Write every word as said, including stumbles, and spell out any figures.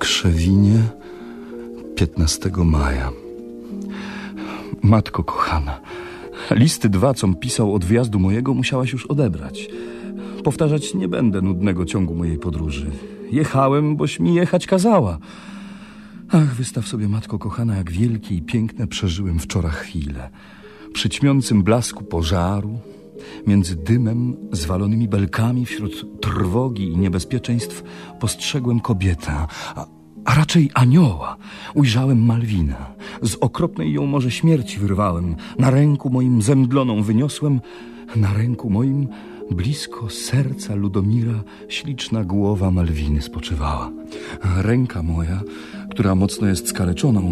Krzewinie, piętnastego maja. Matko kochana, listy dwa, com pisał od wyjazdu mojego, musiałaś już odebrać. Powtarzać nie będę nudnego ciągu mojej podróży. Jechałem, boś mi jechać kazała. Ach, wystaw sobie, matko kochana, jak wielkie i piękne przeżyłem wczoraj chwile. Przy ćmiącym blasku pożaru, między dymem, zwalonymi belkami, wśród trwogi i niebezpieczeństw postrzegłem kobietę, a, a raczej anioła. Ujrzałem Malwinę. Z okropnej ją może śmierci wyrwałem. Na ręku moim zemdloną wyniosłem, na ręku moim blisko serca Ludomira śliczna głowa Malwiny spoczywała. Ręka moja, która mocno jest skaleczoną,